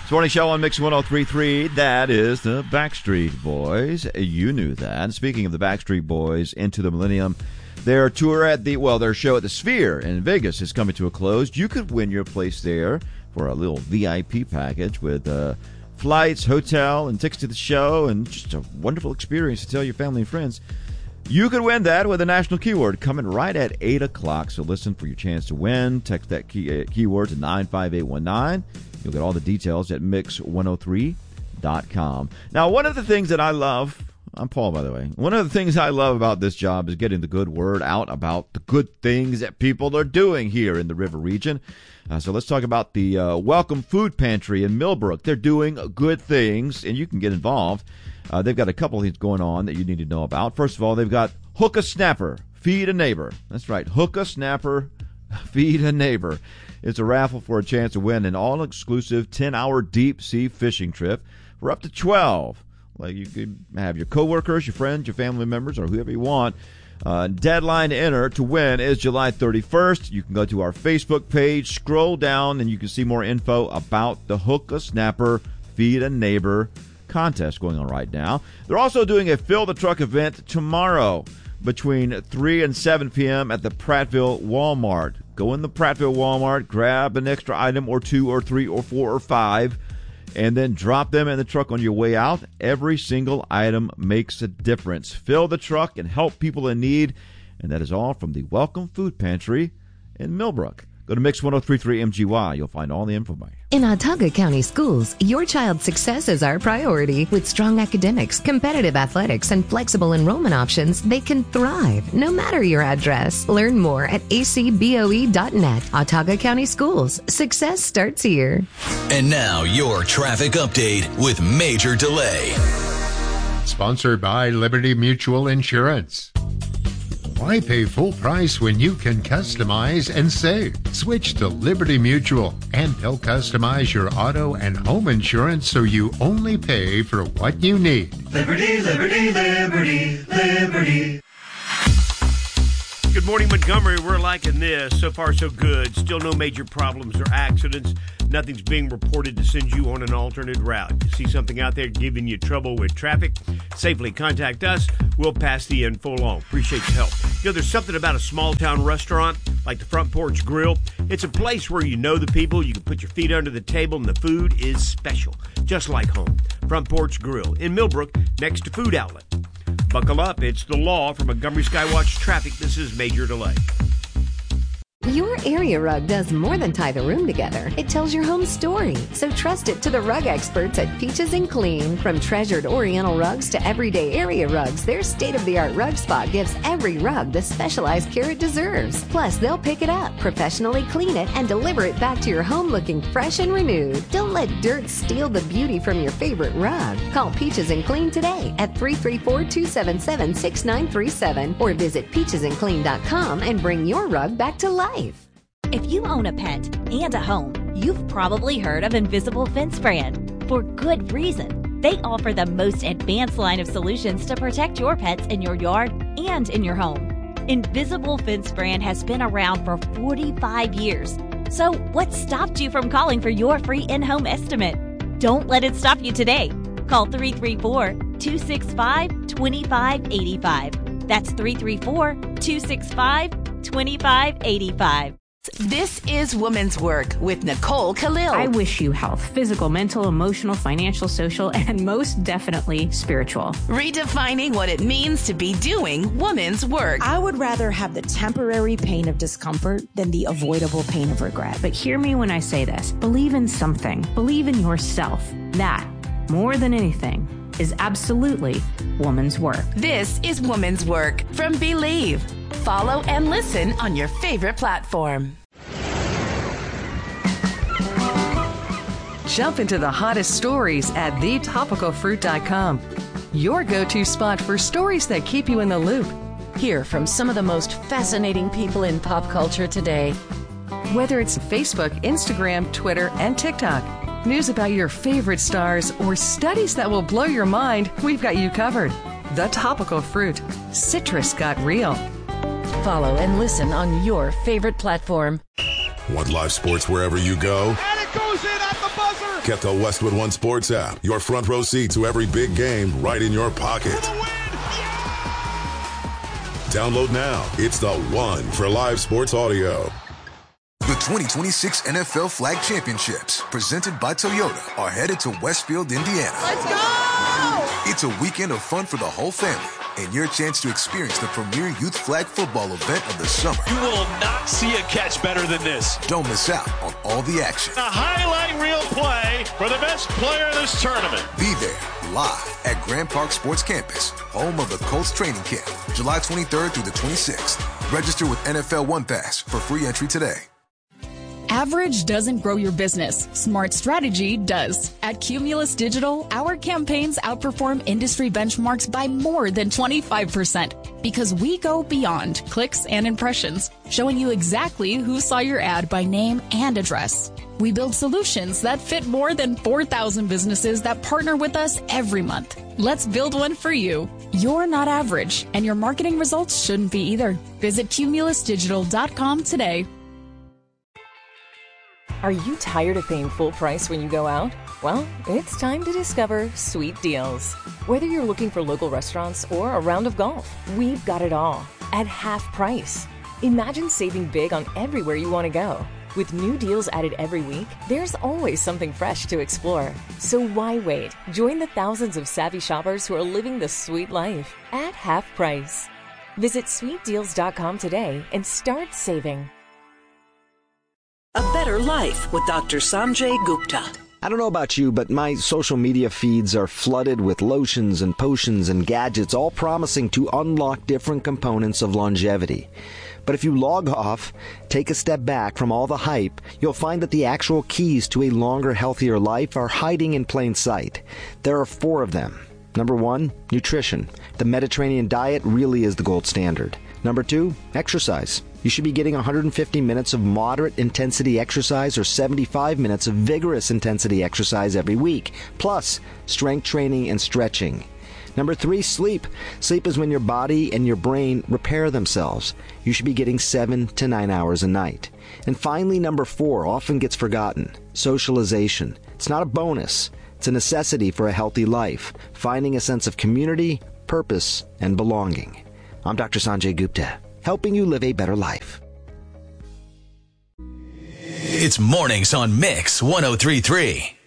This morning show on Mix 103.3, that is the Backstreet Boys. You knew that. Speaking of the Backstreet Boys, Into the Millennium, their tour at their show at the Sphere in Vegas is coming to a close. You could win your place there for a little VIP package with flights, hotel, and tickets to the show, and just a wonderful experience to tell your family and friends. You could win that with a national keyword coming right at 8 o'clock. So listen for your chance to win. Text that keyword to 95819. You'll get all the details at mix103.com. Now, one of the things that I love, I'm Paul, by the way. One of the things I love about this job is getting the good word out about the good things that people are doing here in the River region. So let's talk about the Welcome Food Pantry in Millbrook. They're doing good things, and you can get involved. They've got a couple of things going on that you need to know about. First of all, they've got Hook a Snapper, Feed a Neighbor. That's right, Hook a Snapper, Feed a Neighbor. It's a raffle for a chance to win an all-exclusive 10-hour deep-sea fishing trip for up to 12. Like, you could have your coworkers, your friends, your family members, or whoever you want. Deadline to enter to win is July 31st. You can go to our Facebook page, scroll down, and you can see more info about the Hook a Snapper, Feed a Neighbor contest going on right now. They're also doing a Fill the Truck event tomorrow between 3 and 7 p.m. at the Prattville Walmart. Go in the Prattville Walmart, grab an extra item or 2 or 3 or 4 or 5, and then drop them in the truck on your way out. Every single item makes a difference. Fill the truck and help people in need. And that is all from the Welcome Food Pantry in Millbrook. Go to Mix1033 MGY. You'll find all the information. In Autauga County Schools, your child's success is our priority. With strong academics, competitive athletics, and flexible enrollment options, they can thrive no matter your address. Learn more at acboe.net. Autauga County Schools. Success starts here. And now your traffic update with Major Delay. Sponsored by Liberty Mutual Insurance. Why pay full price when you can customize and save? Switch to Liberty Mutual, and they'll customize your auto and home insurance so you only pay for what you need. Liberty, liberty, liberty, liberty. Good morning, Montgomery. We're liking this. So far, so good. Still no major problems or accidents. Nothing's being reported to send you on an alternate route. You see something out there giving you trouble with traffic? Safely contact us. We'll pass the info along. Appreciate your help. You know, there's something about a small-town restaurant like the Front Porch Grill. It's a place where you know the people. You can put your feet under the table, and the food is special, just like home. Front Porch Grill in Millbrook, next to Food Outlet. Buckle up. It's the law from Montgomery Skywatch Traffic. This is Major Delay. Your area rug does more than tie the room together. It tells your home story. So trust it to the rug experts at Peaches and Clean. From treasured Oriental rugs to everyday area rugs, their state-of-the-art rug spot gives every rug the specialized care it deserves. Plus, they'll pick it up, professionally clean it, and deliver it back to your home looking fresh and renewed. Don't let dirt steal the beauty from your favorite rug. Call Peaches and Clean today at 334-277-6937 or visit peachesandclean.com and bring your rug back to life. If you own a pet and a home, you've probably heard of Invisible Fence Brand. For good reason. They offer the most advanced line of solutions to protect your pets in your yard and in your home. Invisible Fence Brand has been around for 45 years. So what stopped you from calling for your free in-home estimate? Don't let it stop you today. Call 334-265-2585. That's 334-265-2585. This is Women's Work with Nicole Khalil. I wish you health, physical, mental, emotional, financial, social, and most definitely spiritual. Redefining what it means to be doing women's work. I would rather have the temporary pain of discomfort than the avoidable pain of regret. But hear me when I say this. Believe in something. Believe in yourself. That, more than anything, is absolutely woman's work. This is Woman's Work from Believe. Follow and listen on your favorite platform. Jump into the hottest stories at thetopicalfruit.com. Your go-to spot for stories that keep you in the loop. Hear from some of the most fascinating people in pop culture today. Whether it's Facebook, Instagram, Twitter, and TikTok, news about your favorite stars, or studies that will blow your mind, we've got you covered. The Topical Fruit. Citrus got real. Follow and listen on your favorite platform. Want live sports wherever you go? And it goes in at the buzzer! Get the Westwood One Sports app, your front row seat to every big game right in your pocket. Download now. It's the one for live sports audio. The 2026 NFL Flag Championships, presented by Toyota, are headed to Westfield, Indiana. Let's go! It's a weekend of fun for the whole family and your chance to experience the premier youth flag football event of the summer. You will not see a catch better than this. Don't miss out on all the action. A highlight reel play for the best player in this tournament. Be there live at Grand Park Sports Campus, home of the Colts training camp, July 23rd through the 26th. Register with NFL One Pass for free entry today. Average doesn't grow your business. Smart strategy does. At Cumulus Digital, our campaigns outperform industry benchmarks by more than 25% because we go beyond clicks and impressions, showing you exactly who saw your ad by name and address. We build solutions that fit more than 4,000 businesses that partner with us every month. Let's build one for you. You're not average, and your marketing results shouldn't be either. Visit cumulusdigital.com today. Are you tired of paying full price when you go out? Well, it's time to discover Sweet Deals. Whether you're looking for local restaurants or a round of golf, we've got it all at half price. Imagine saving big on everywhere you want to go. With new deals added every week, there's always something fresh to explore. So why wait? Join the thousands of savvy shoppers who are living the sweet life at half price. Visit sweetdeals.com today and start saving. A Better Life with Dr. Sanjay Gupta. I don't know about you, but my social media feeds are flooded with lotions and potions and gadgets, all promising to unlock different components of longevity. But if you log off, take a step back from all the hype, you'll find that the actual keys to a longer, healthier life are hiding in plain sight. There are 4 of them. Number 1, nutrition. The Mediterranean diet really is the gold standard. Number 2, exercise. You should be getting 150 minutes of moderate intensity exercise or 75 minutes of vigorous intensity exercise every week, plus strength training and stretching. Number 3, sleep. Sleep is when your body and your brain repair themselves. You should be getting 7 to 9 hours a night. And finally, number 4 often gets forgotten. Socialization. It's not a bonus. It's a necessity for a healthy life, finding a sense of community, purpose, and belonging. I'm Dr. Sanjay Gupta, helping you live a better life. It's Mornings on Mix 103.3.